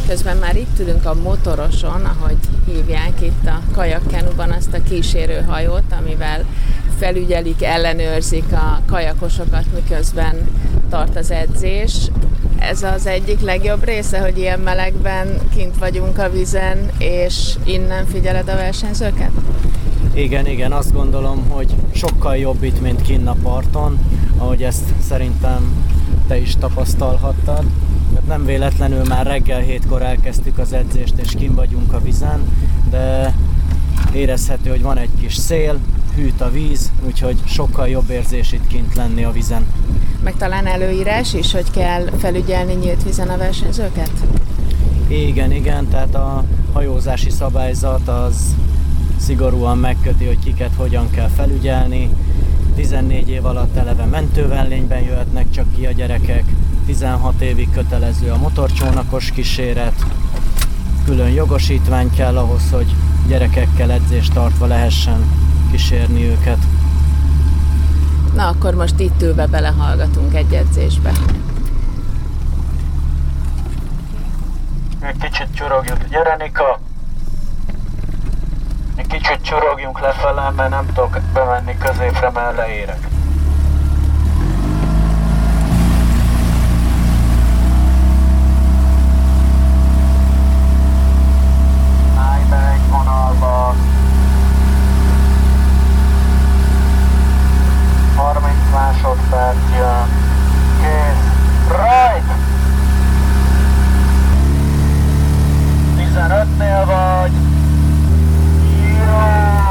Közben már itt ülünk a motoroson, ahogy hívják itt a kajakkenuban azt a kísérőhajót, amivel felügyelik, ellenőrzik a kajakosokat, miközben tart az edzés. Ez az egyik legjobb része, hogy ilyen melegben kint vagyunk a vízen, és innen figyeled a versenyzőket? Igen, azt gondolom, hogy sokkal jobb itt, mint kinn a parton, ahogy ezt szerintem te is tapasztalhattad. Nem véletlenül már reggel 7-kor elkezdtük az edzést, és kint vagyunk a vízen, de érezhető, hogy van egy kis szél, hűt a víz, úgyhogy sokkal jobb érzés itt kint lenni a vízen. Meg talán előírás is, hogy kell felügyelni nyílt vízen a versenyzőket? Igen, tehát a hajózási szabályzat az szigorúan megköti, hogy kiket hogyan kell felügyelni. 14 év alatt eleve mentővellényben jöhetnek csak ki a gyerekek, 16 évig kötelező a motorcsónakos kíséret, külön jogosítvány kell ahhoz, hogy gyerekekkel edzést tartva lehessen kísérni őket. Na akkor most itt ülve belehallgatunk egy edzésbe. Egy kicsit csurogjunk. Gyere, Nika! Egy kicsit csurogjunk lefele, mert nem tudok bemenni középre, mert leérek. Állj be egy vonalba. 30 másodperc jön. Kész. Right! 15-nél vagy. Jó!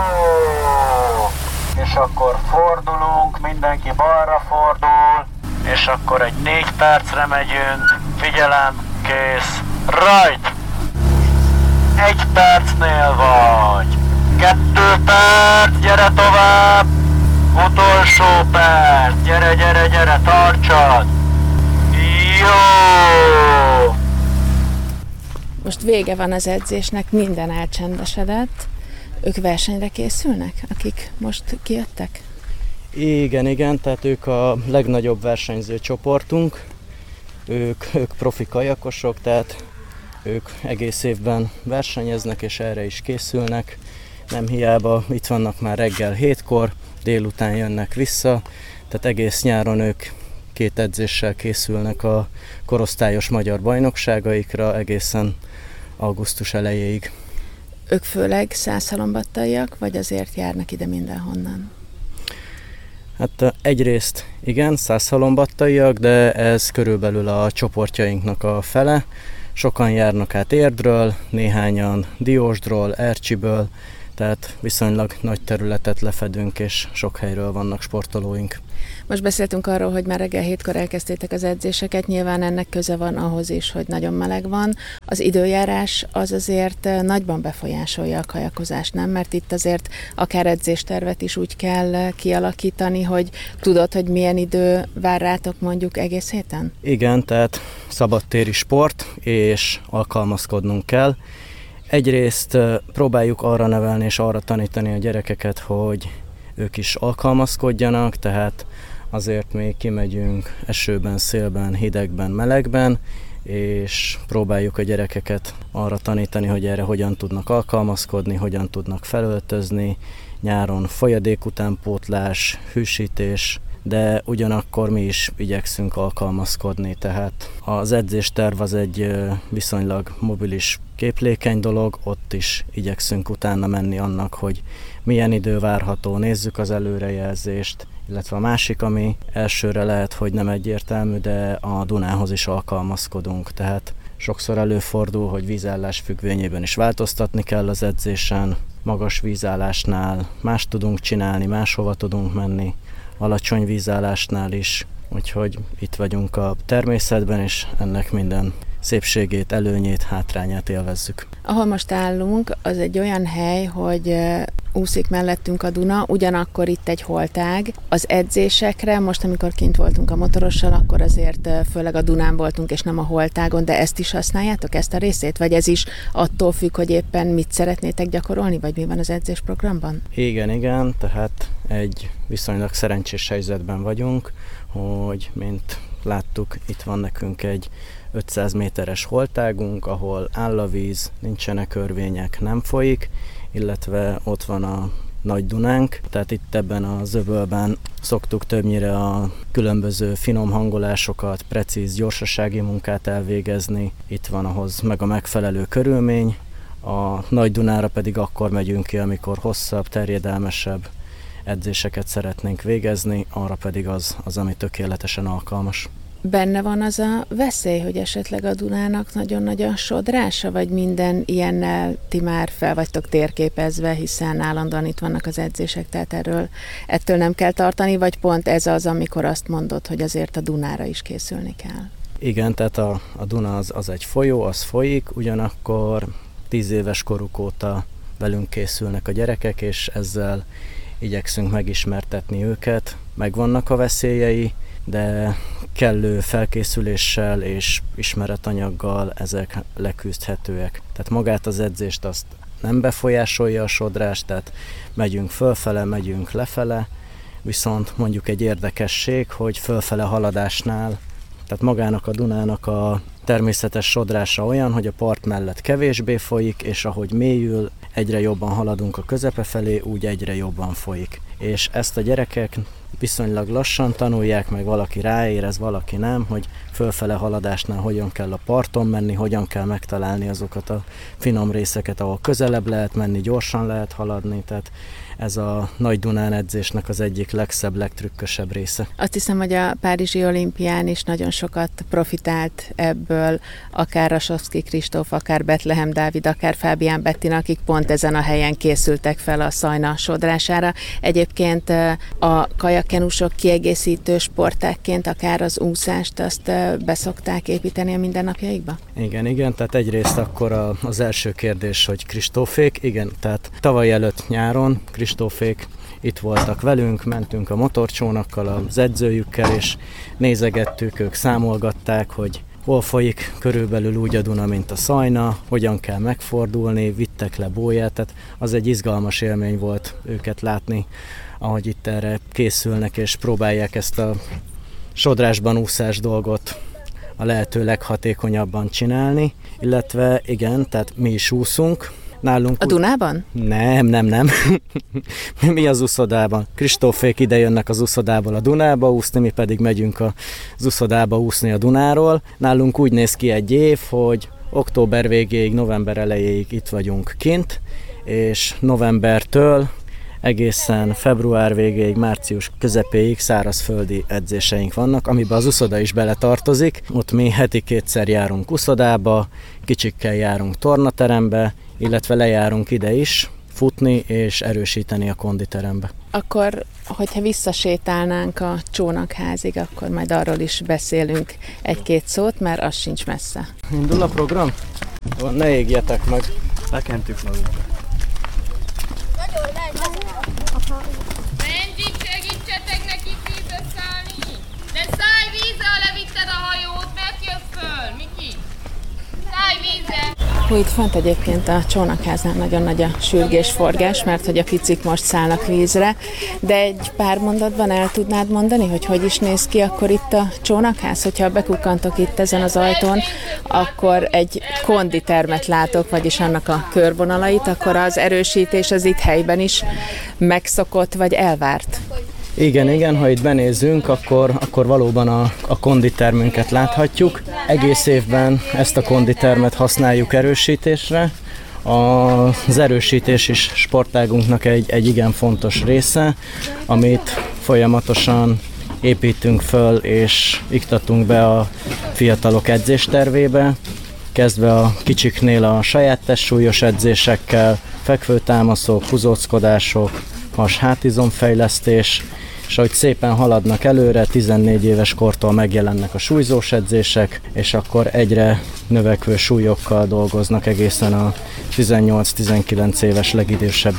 És akkor fordulunk, mindenki balra fordul, és akkor egy 4 percre megyünk. Figyelem, kész. Right! 1 percnél vagy. 2 perc, gyere tovább! Utolsó perc! Gyere, tartsad! Jó! Most vége van az edzésnek, minden elcsendesedett. Ők versenyre készülnek, akik most kijöttek? Igen, tehát ők a legnagyobb versenyző csoportunk. Ők profi kajakosok, tehát ők egész évben versenyeznek és erre is készülnek. Nem hiába itt vannak már reggel 7-kor, délután jönnek vissza, tehát egész nyáron ők 2 edzéssel készülnek a korosztályos magyar bajnokságaikra egészen augusztus elejéig. Ők főleg szászhalombattaiak, vagy azért járnak ide mindenhonnan? Hát egyrészt igen, szászhalombattaiak, de ez körülbelül a csoportjainknak a fele. Sokan járnak át Érdről, néhányan Diósdról, Ercsiből, tehát viszonylag nagy területet lefedünk, és sok helyről vannak sportolóink. Most beszéltünk arról, hogy már reggel 7-kor elkezdtétek az edzéseket, nyilván ennek köze van ahhoz is, hogy nagyon meleg van. Az időjárás az azért nagyban befolyásolja a kajakozást, nem? Mert itt azért akár edzéstervet is úgy kell kialakítani, hogy tudod, hogy milyen idő vár rátok mondjuk egész héten? Igen, tehát szabadtéri sport, és alkalmazkodnunk kell. Egyrészt próbáljuk arra nevelni és arra tanítani a gyerekeket, hogy ők is alkalmazkodjanak, tehát azért még kimegyünk esőben, szélben, hidegben, melegben, és próbáljuk a gyerekeket arra tanítani, hogy erre hogyan tudnak alkalmazkodni, hogyan tudnak felöltözni, nyáron folyadék utánpótlás, hűsítés, de ugyanakkor mi is igyekszünk alkalmazkodni, tehát az edzésterv az egy viszonylag mobilis, képlékeny dolog, ott is igyekszünk utána menni annak, hogy milyen idő várható, nézzük az előrejelzést, illetve a másik, ami elsőre lehet, hogy nem egyértelmű, de a Dunához is alkalmazkodunk, tehát sokszor előfordul, hogy vízállás függvényében is változtatni kell az edzésen, magas vízállásnál más tudunk csinálni, máshova tudunk menni, alacsony vízállásnál is, úgyhogy itt vagyunk a természetben, és ennek minden szépségét, előnyét, hátrányát élvezzük. Ahol most állunk, az egy olyan hely, hogy úszik mellettünk a Duna, ugyanakkor itt egy holtág. Az edzésekre, most amikor kint voltunk a motorossal, akkor azért főleg a Dunán voltunk, és nem a holtágon, de ezt is használjátok, ezt a részét? Vagy ez is attól függ, hogy éppen mit szeretnétek gyakorolni, vagy mi van az edzésprogramban? Igen, tehát egy viszonylag szerencsés helyzetben vagyunk, hogy mint láttuk, itt van nekünk egy 500 méteres holtágunk, ahol áll a víz, nincsenek örvények, nem folyik, illetve ott van a Nagy Dunánk, tehát itt ebben az öbölben szoktuk többnyire a különböző finom hangolásokat, precíz gyorsasági munkát elvégezni, itt van ahhoz meg a megfelelő körülmény, a Nagy Dunára pedig akkor megyünk ki, amikor hosszabb, terjedelmesebb edzéseket szeretnénk végezni, arra pedig az, ami tökéletesen alkalmas. Benne van az a veszély, hogy esetleg a Dunának nagyon nagy a sodrása, vagy minden ilyennel ti már fel vagytok térképezve, hiszen állandóan itt vannak az edzések, tehát ettől nem kell tartani, vagy pont ez az, amikor azt mondod, hogy azért a Dunára is készülni kell? Igen, tehát a Duna az egy folyó, az folyik, ugyanakkor 10 éves koruk óta velünk készülnek a gyerekek, és ezzel igyekszünk megismertetni őket. Megvannak a veszélyei, de kellő felkészüléssel és ismeretanyaggal ezek leküzdhetőek. Tehát magát az edzést azt nem befolyásolja a sodrás, tehát megyünk fölfele, megyünk lefele, viszont mondjuk egy érdekesség, hogy fölfele haladásnál, tehát magának a Dunának a természetes sodrása olyan, hogy a part mellett kevésbé folyik, és ahogy mélyül, egyre jobban haladunk a közepe felé, úgy egyre jobban folyik. És ezt a gyerekek viszonylag lassan tanulják meg, valaki ráérez, valaki nem, hogy fölfele haladásnál hogyan kell a parton menni, hogyan kell megtalálni azokat a finom részeket, ahol közelebb lehet menni, gyorsan lehet haladni, tehát ez a Nagy Dunán edzésnek az egyik legszebb, legtrükkösebb része. Azt hiszem, hogy a Párizsi olimpián is nagyon sokat profitált ebből, akár Rasovszky Kristóf, akár Betlehem Dávid, akár Fábián Bettina, akik pont ezen a helyen készültek fel a Szajna sodrására. Egyébként a kajakkenusok kiegészítő sportákként akár az úszást, azt beszokták építeni a mindennapjaikba? Igen, tehát egyrészt akkor az első kérdés, hogy Kristófék, igen, tehát tavaly előtt nyáron Kristófék itt voltak velünk, mentünk a motorcsónakkal, az edzőjükkel, és nézegettük, ők számolgatták, hogy hol folyik körülbelül úgy a Duna, mint a Szajna, hogyan kell megfordulni, vittek le bóját, tehát az egy izgalmas élmény volt őket látni, ahogy itt erre készülnek, és próbálják ezt a sodrásban úszás dolgot a lehető leghatékonyabban csinálni, illetve igen, tehát mi is úszunk. Nálunk a Dunában? Nem. Mi az úszodában. Kristófék ide jönnek az úszodából a Dunába úszni, mi pedig megyünk az úszodába úszni a Dunáról. Nálunk úgy néz ki egy év, hogy október végéig, november elejéig itt vagyunk kint, és novembertől egészen február végéig, március közepéig szárazföldi edzéseink vannak, amiben az úszoda is beletartozik. Ott mi heti 2-szer járunk úszodába, kicsikkel járunk tornaterembe, illetve lejárunk ide is futni és erősíteni a konditerembe. Akkor, hogyha visszasétálnánk a csónakházig, akkor majd arról is beszélünk egy-két szót, mert az sincs messze. Indul a program? Ne égjetek meg. Lekentük magunkat. Benji, segítsetek neki vízbe szállni! De szállj vízzel, levitted a hajót, megjössz föl, Miki! Szállj vízzel! Itt fent egyébként a csónakháznál nagyon nagy a sürgésforgás, mert hogy a picik most szállnak vízre, de egy pár mondatban el tudnád mondani, hogy is néz ki akkor itt a csónakház? Hogyha bekukkantok itt ezen az ajtón, akkor egy konditermet látok, vagyis annak a körvonalait, akkor az erősítés az itt helyben is megszokott vagy elvárt? Igen, ha itt benézzünk, akkor valóban a konditermünket láthatjuk. Egész évben ezt a konditermet használjuk erősítésre. Az erősítés is sportágunknak egy igen fontos része, amit folyamatosan építünk föl és iktatunk be a fiatalok edzéstervébe, kezdve a kicsiknél a saját testsúlyos edzésekkel, fekvőtámaszok, húzóckodások, has-hátizomfejlesztés, és ahogy szépen haladnak előre, 14 éves kortól megjelennek a súlyzós edzések, és akkor egyre növekvő súlyokkal dolgoznak egészen a 18-19 éves legidősebb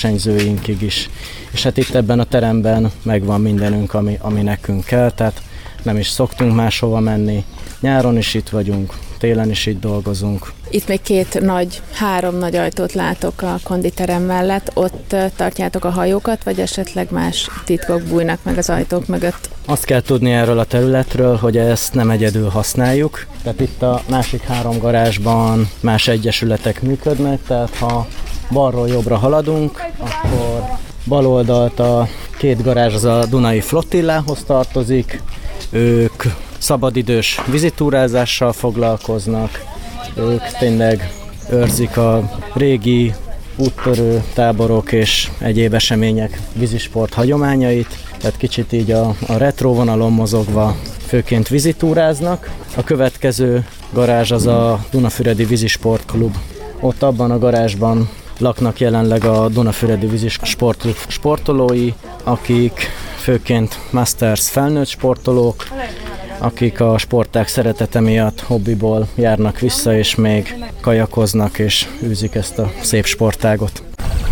versenyzőinkig is. És hát itt ebben a teremben megvan mindenünk, ami nekünk kell, tehát nem is szoktunk máshova menni. Nyáron is itt vagyunk, télen is itt dolgozunk. Itt még három nagy ajtót látok a konditerem mellett. Ott tartjátok a hajókat, vagy esetleg más titkok bújnak meg az ajtók mögött? Azt kell tudni erről a területről, hogy ezt nem egyedül használjuk. Tehát itt a másik 3 garázsban más egyesületek működnek, tehát ha balról jobbra haladunk, akkor bal oldalt a 2 garázs az a Dunai Flottillához tartozik. Ők szabadidős vizitúrázással foglalkoznak, ők tényleg őrzik a régi úttörő táborok és egyéb események vízisport hagyományait, tehát kicsit így a retro vonalon mozogva főként vizitúráznak. A következő garázs az a Dunafüredi Vízisportklub. Ott abban a garázsban laknak jelenleg a Dunafüredi Vízisportklub sportolói, akik főként Masters felnőtt sportolók, akik a sportág szeretete miatt hobbiból járnak vissza, és még kajakoznak és űzik ezt a szép sportágot.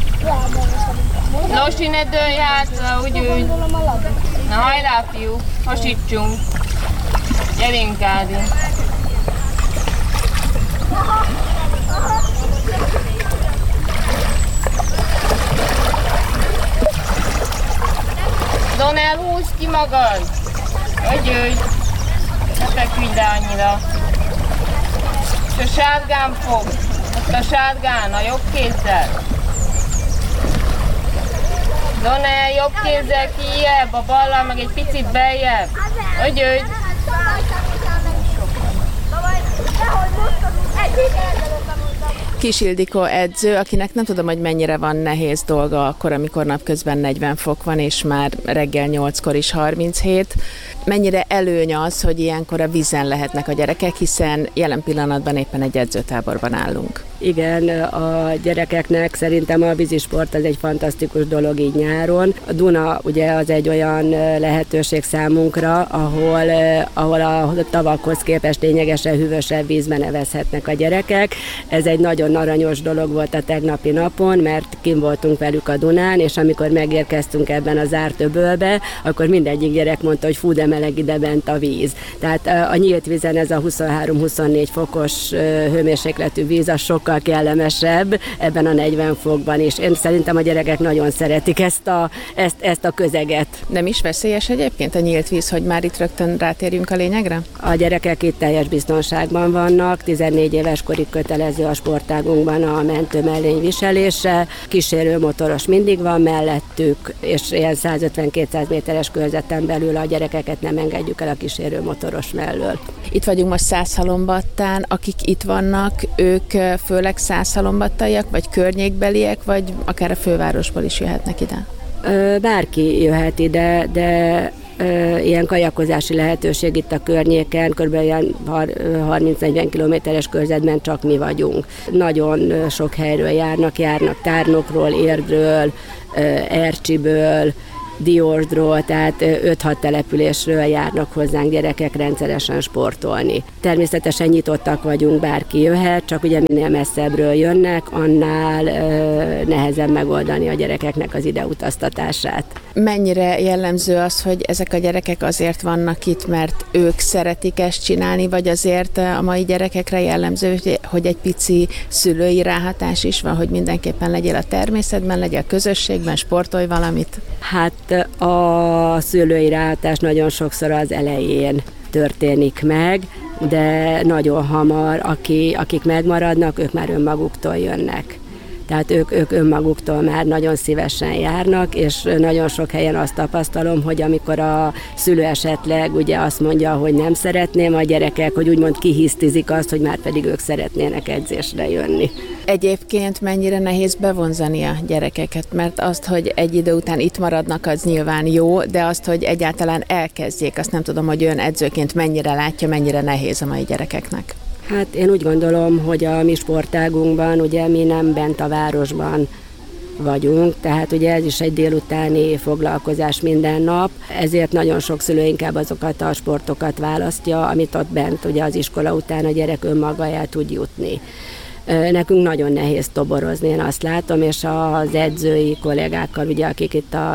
Losi, ne dőlj hátra, úgy. Na hajrá, fiú, hasítsunk. Gyerünk, Gádi. Donel, húzd ki magad! Jöjj! Ne feküdj le annyira! És a sárgán fog! Ott a sárgán, a jobb kézzel! Donel, jobb kézzel kijjebb, a ballal meg egy picit beljebb! Jöjj! Kis Ildikó edző, akinek nem tudom, hogy mennyire van nehéz dolga akkor, amikor napközben 40 fok van, és már reggel 8-kor is 37. Mennyire előny az, hogy ilyenkor a vízen lehetnek a gyerekek, hiszen jelen pillanatban éppen egy edzőtáborban állunk. Igen, a gyerekeknek szerintem a vízisport az egy fantasztikus dolog így nyáron. A Duna ugye az egy olyan lehetőség számunkra, ahol a tavakhoz képest lényegesen hűvösebb vízben nevezhetnek a gyerekek. Ez egy nagyon aranyos dolog volt a tegnapi napon, mert kint voltunk velük a Dunán, és amikor megérkeztünk ebben a zárt öbölbe, akkor mindegyik gyerek mondta, hogy fú, de meleg ide bent a víz. Tehát a nyílt vízen ez a 23-24 fokos hőmérsékletű víz, az sokkal kellemesebb ebben a 40 fokban is. Én szerintem a gyerekek nagyon szeretik ezt a közeget. Nem is veszélyes egyébként a nyílt víz, hogy már itt rögtön rátérjünk a lényegre? A gyerekek itt teljes biztonságban vannak, 14 éves korig kötelező a sportágunkban a mentőmellény viselése, kísérőmotoros mindig van mellettük, és ilyen 150-200 méteres körzeten belül a gyerekeket nem engedjük el a kísérőmotoros mellől. Itt vagyunk most Szászhalombattán, akik itt vannak, ők főleg Szászhalombattaiak, vagy környékbeliek, vagy akár a fővárosból is jöhetnek ide? Bárki jöhet ide, de ilyen kajakozási lehetőség itt a környéken, kb. 30-40 kilométeres körzetben csak mi vagyunk. Nagyon sok helyről járnak Tárnokról, Érdről, Ercsiből, Diósdról, tehát 5-6 településről járnak hozzánk gyerekek rendszeresen sportolni. Természetesen nyitottak vagyunk, bárki jöhet, csak ugye minél messzebbről jönnek, annál nehezebb megoldani a gyerekeknek az ideutaztatását. Mennyire jellemző az, hogy ezek a gyerekek azért vannak itt, mert ők szeretik ezt csinálni, vagy azért a mai gyerekekre jellemző, hogy egy pici szülői ráhatás is van, hogy mindenképpen legyél a természetben, legyél a közösségben, sportolj valamit? Hát a szülői ráhatás nagyon sokszor az elején történik meg, de nagyon hamar, akik megmaradnak, ők már önmaguktól jönnek. Tehát ők önmaguktól már nagyon szívesen járnak, és nagyon sok helyen azt tapasztalom, hogy amikor a szülő esetleg ugye azt mondja, hogy nem szeretném, a gyerekek, hogy úgymond kihisztizik azt, hogy már pedig ők szeretnének edzésre jönni. Egyébként mennyire nehéz bevonzani a gyerekeket, mert azt, hogy egy idő után itt maradnak, az nyilván jó, de azt, hogy egyáltalán elkezdjék, azt nem tudom, hogy ön edzőként mennyire látja, mennyire nehéz a mai gyerekeknek. Hát én úgy gondolom, hogy a mi sportágunkban, ugye mi nem bent a városban vagyunk, tehát ugye ez is egy délutáni foglalkozás minden nap, ezért nagyon sok szülő inkább azokat a sportokat választja, amit ott bent ugye az iskola után a gyerek önmaga el tud jutni. Nekünk nagyon nehéz toborozni, én azt látom, és az edzői kollégákkal, ugye, akik itt a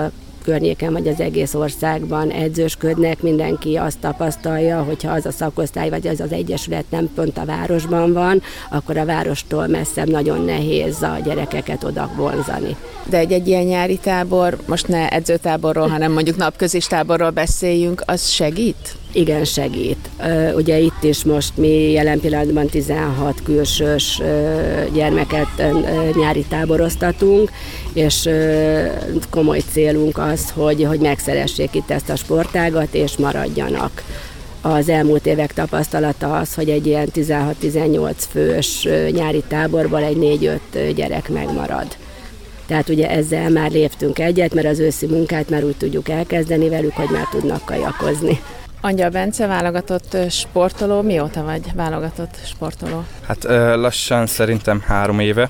környéken vagy az egész országban edzősködnek, mindenki azt tapasztalja, hogyha az a szakosztály vagy az az egyesület nem pont a városban van, akkor a várostól messzebb nagyon nehéz a gyerekeket oda vonzani. De egy ilyen nyári tábor, most ne edzőtáborról, hanem mondjuk napközis táborról beszéljünk, az segít? Igen, segít. Ugye itt is most mi jelen pillanatban 16 külsős gyermeket nyári táboroztatunk, és komoly célunk az, hogy megszeressék itt ezt a sportágat, és maradjanak. Az elmúlt évek tapasztalata az, hogy egy ilyen 16-18 fős nyári táborban egy 4-5 gyerek megmarad. Tehát ugye ezzel már léptünk egyet, mert az őszi munkát már úgy tudjuk elkezdeni velük, hogy már tudnak kajakozni. Angyal Bence, válogatott sportoló. Mióta vagy válogatott sportoló? Hát lassan szerintem 3 éve.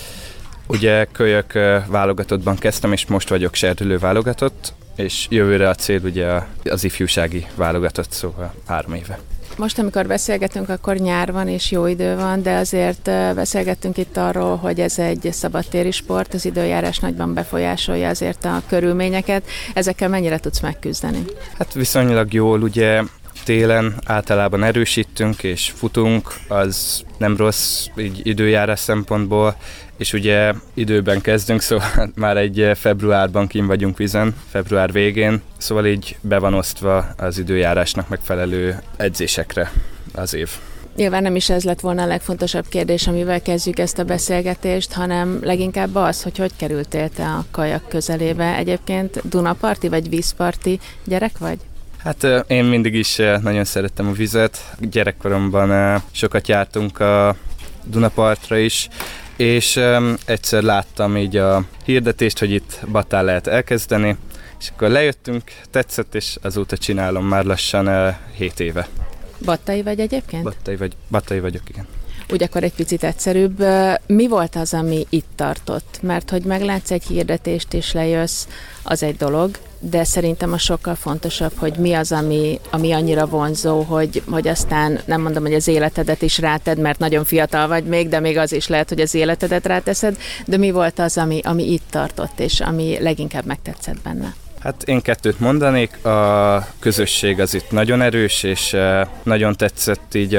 Ugye kölyök válogatottban kezdtem, és most vagyok serdülő válogatott, és jövőre a cél ugye az ifjúsági válogatott, szóval 3 éve. Most, amikor beszélgetünk, akkor nyár van és jó idő van, de azért beszélgettünk itt arról, hogy ez egy szabadtéri sport, az időjárás nagyban befolyásolja azért a körülményeket. Ezekkel mennyire tudsz megküzdeni? Hát viszonylag jól, ugye télen általában erősítünk és futunk, az nem rossz így időjárás szempontból, és ugye időben kezdünk, szóval már egy februárban kint vagyunk vízen, február végén, szóval így be van osztva az időjárásnak megfelelő edzésekre az év. Nyilván nem is ez lett volna a legfontosabb kérdés, amivel kezdjük ezt a beszélgetést, hanem leginkább az, hogy kerültél te a kajak közelébe. Egyébként Dunaparti vagy vízparti gyerek vagy? Hát én mindig is nagyon szerettem a vizet. Gyerekkoromban sokat jártunk a Dunapartra is, és egyszer láttam így a hirdetést, hogy itt Battán lehet elkezdeni, és akkor lejöttünk, tetszett, és azóta csinálom már lassan 7 éve. Battai vagy egyébként? Battai vagyok, igen. Úgy akkor egy picit egyszerűbb. Mi volt az, ami itt tartott? Mert hogy meglátsz egy hirdetést és lejössz, az egy dolog, de szerintem a sokkal fontosabb, hogy mi az, ami annyira vonzó, hogy aztán nem mondom, hogy az életedet is ráted, mert nagyon fiatal vagy még, de még az is lehet, hogy az életedet ráteszed, de mi volt az, ami itt tartott, és ami leginkább megtetszett benne? Hát én 2 mondanék, a közösség az itt nagyon erős, és nagyon tetszett így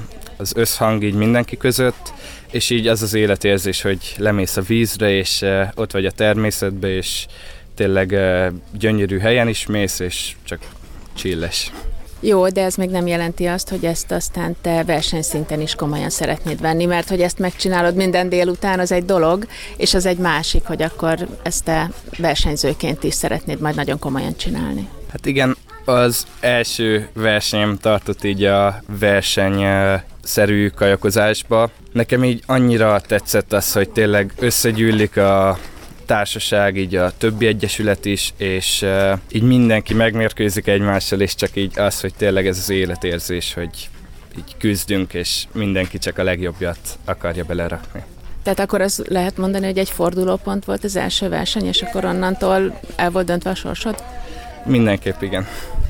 az összhang így mindenki között, és így az életérzés, hogy lemész a vízre, és ott vagy a természetben, és tényleg gyönyörű helyen is mész, és csak chilles. Jó, de ez még nem jelenti azt, hogy ezt aztán te versenyszinten is komolyan szeretnéd venni, mert hogy ezt megcsinálod minden délután, az egy dolog, és az egy másik, hogy akkor ezt te versenyzőként is szeretnéd majd nagyon komolyan csinálni. Hát igen, az első versenyem tartott így a versenyszerű kajakozásba. Nekem így annyira tetszett az, hogy tényleg összegyűlik a társaság, így a többi egyesület is, és így mindenki megmérkőzik egymással, és csak így az, hogy tényleg ez az életérzés, hogy így küzdünk, és mindenki csak a legjobbjat akarja belerakni. Tehát akkor az lehet mondani, hogy egy fordulópont volt az első verseny, és akkor onnantól el volt döntve a sorsod? Mindenképp igen.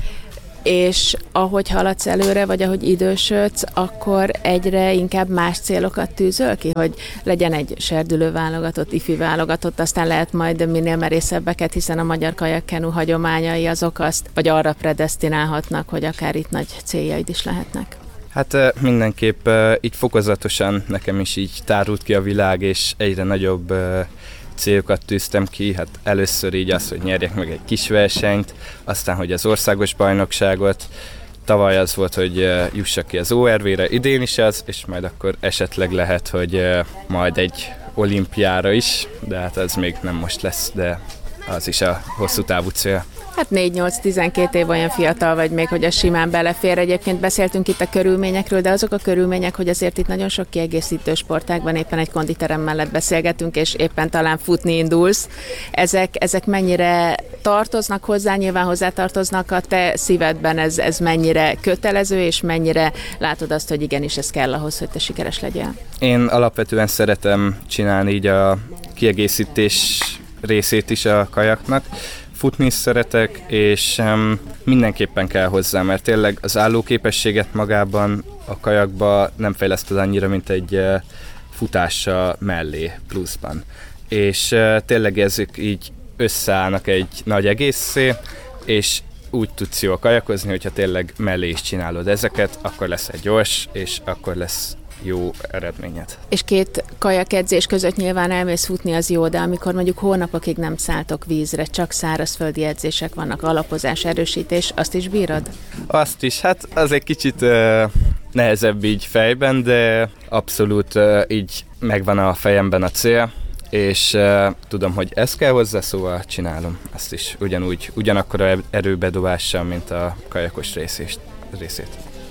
És ahogy haladsz előre, vagy ahogy idősödsz, akkor egyre inkább más célokat tűzöl ki, hogy legyen egy serdülő válogatott, ifi válogatott, aztán lehet majd minél merészebbeket, hiszen a magyar kajakkenu hagyományai azok azt, vagy arra predesztinálhatnak, hogy akár itt nagy céljaid is lehetnek. Hát mindenképp így fokozatosan nekem is így tárult ki a világ, és egyre nagyobb célokat tűztem ki, hát először így az, hogy nyerjek meg egy kis versenyt, aztán, hogy az országos bajnokságot, tavaly az volt, hogy jussak ki az ORV-re, idén is az, és majd akkor esetleg lehet, hogy majd egy olimpiára is, de hát az még nem most lesz, de az is a hosszú távú cél. Hát 4-8-12 év olyan fiatal vagy még, hogy a simán belefér. Egyébként beszéltünk itt a körülményekről, de azok a körülmények, hogy azért itt nagyon sok kiegészítő sportágban éppen egy konditerem mellett beszélgetünk, és éppen talán futni indulsz. Ezek mennyire tartoznak hozzá, nyilván hozzátartoznak a te szívedben, ez mennyire kötelező, és mennyire látod azt, hogy igenis ez kell ahhoz, hogy te sikeres legyél? Én alapvetően szeretem csinálni így a kiegészítés részét is a kajaknak. Futni is szeretek, és mindenképpen kell hozzá, mert tényleg az állóképességet magában a kajakba nem fejleszted annyira, mint egy futása mellé pluszban. És tényleg ezek így összeállnak egy nagy egészé, és úgy tudsz jól kajakozni, hogyha tényleg mellé is csinálod ezeket, akkor lesz egy gyors, és akkor lesz jó eredményed. És 2 kajakedzés között nyilván elmész futni, az jó, de amikor mondjuk hónapokig nem szálltok vízre, csak szárazföldi edzések vannak, alapozás, erősítés, azt is bírod? Azt is, hát az egy kicsit nehezebb így fejben, de abszolút így megvan a fejemben a cél, és tudom, hogy ez kell hozzá, szóval csinálom ezt is ugyanakkor erőbedobással, mint a kajakos részét.